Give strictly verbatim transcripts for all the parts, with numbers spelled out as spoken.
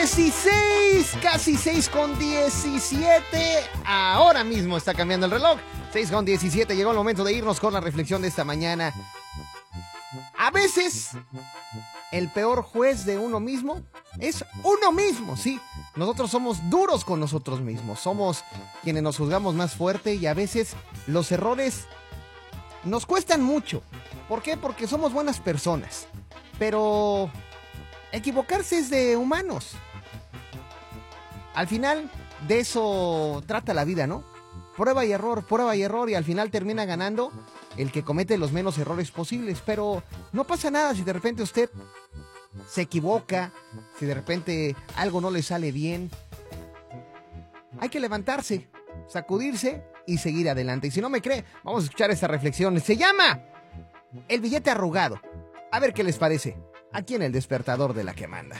dieciséis, casi seis con diecisiete. Ahora mismo está cambiando el reloj. seis con diecisiete, llegó el momento de irnos con la reflexión de esta mañana. A veces, el peor juez de uno mismo es uno mismo, sí. Nosotros somos duros con nosotros mismos. Somos quienes nos juzgamos más fuerte y a veces los errores nos cuestan mucho. ¿Por qué? Porque somos buenas personas. Pero equivocarse es de humanos. Al final, de eso trata la vida, ¿no? Prueba y error, prueba y error, y al final termina ganando el que comete los menos errores posibles. Pero no pasa nada si de repente usted se equivoca, si de repente algo no le sale bien. Hay que levantarse, sacudirse y seguir adelante. Y si no me cree, vamos a escuchar esta reflexión. Se llama El billete arrugado. A ver qué les parece, aquí en El Despertador de la que manda.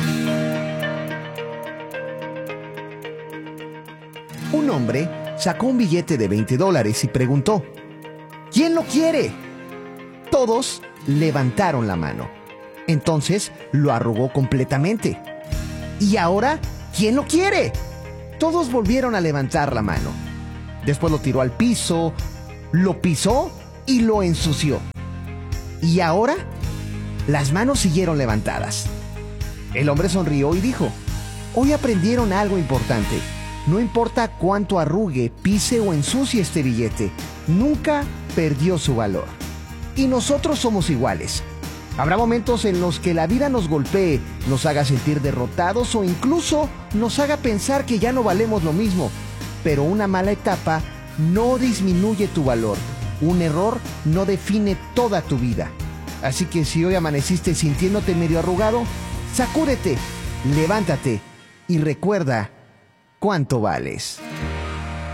Un hombre sacó un billete de veinte dólares y preguntó: ¿quién lo quiere? Todos levantaron la mano. Entonces lo arrugó completamente. ¿Y ahora quién lo quiere? Todos volvieron a levantar la mano. Después lo tiró al piso, lo pisó y lo ensució. ¿Y ahora? Las manos siguieron levantadas. El hombre sonrió y dijo: hoy aprendieron algo importante. No importa cuánto arrugue, pise o ensucie este billete, nunca perdió su valor. Y nosotros somos iguales. Habrá momentos en los que la vida nos golpee, nos haga sentir derrotados o incluso nos haga pensar que ya no valemos lo mismo. Pero una mala etapa no disminuye tu valor. Un error no define toda tu vida. Así que si hoy amaneciste sintiéndote medio arrugado, sacúdete, levántate y recuerda cuánto vales.